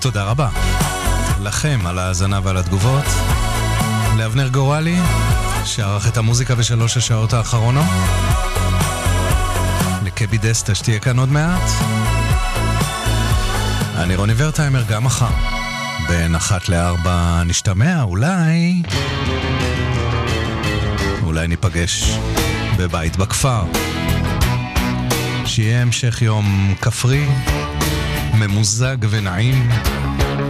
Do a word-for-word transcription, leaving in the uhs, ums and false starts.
תודה רבה לכם על ההאזנה ועל התגובות, לאבנר גורלי שערך את המוזיקה בשלוש השעות האחרונות, לקבי דסטה שתהיה כאן עוד מעט. אני רוני ורטהיימר, גם מחר בין אחת לארבע נשתמע, אולי אולי ניפגש בבית בכפר. שיהיה המשך יום כפרי ממוזג ונעים.